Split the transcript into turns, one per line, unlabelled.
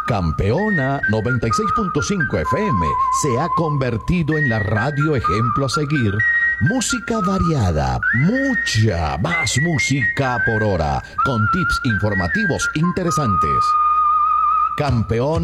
Campeona 96.5 FM se ha convertido en la radio ejemplo a seguir. Música variada, mucha más música por hora, con tips informativos interesantes. Campeona